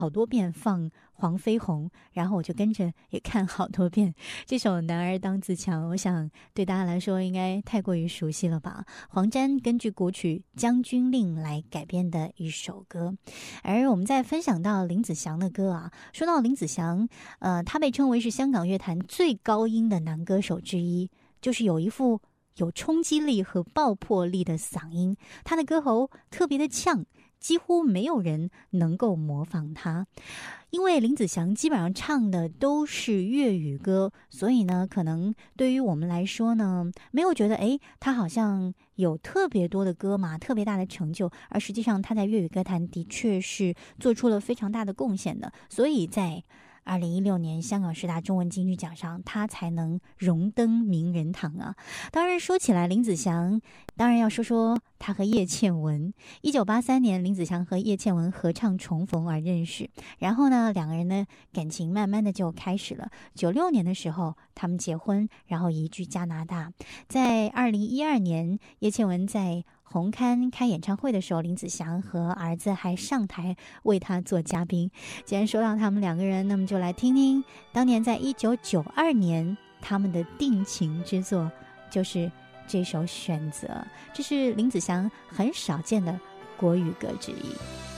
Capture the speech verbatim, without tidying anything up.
好多遍放黄飞鸿，然后我就跟着也看好多遍这首《男儿当自强》，我想对大家来说应该太过于熟悉了吧。黄沾根据古曲《将军令》来改编的一首歌。而我们在分享到林子祥的歌啊，说到林子祥，呃，他被称为是香港乐坛最高音的男歌手之一，就是有一副有冲击力和爆破力的嗓音，他的歌喉特别的呛，几乎没有人能够模仿他。因为林子祥基本上唱的都是粤语歌，所以呢，可能对于我们来说呢，没有觉得诶他好像有特别多的歌嘛，特别大的成就，而实际上他在粤语歌坛的确是做出了非常大的贡献的，所以在二零一六年香港十大中文金曲奖上，他才能荣登名人堂啊。当然说起来林子祥，当然要说说他和叶倩文。一九八三年林子祥和叶倩文合唱重逢而认识，然后呢两个人的感情慢慢的就开始了。九六年的时候他们结婚，然后移居加拿大。在二零一二年叶倩文在红磡开演唱会的时候，林子祥和儿子还上台为他做嘉宾。既然说到他们两个人，那么就来听听当年在一九九二年他们的定情之作，就是这首《选择》，这是林子祥很少见的国语歌之一。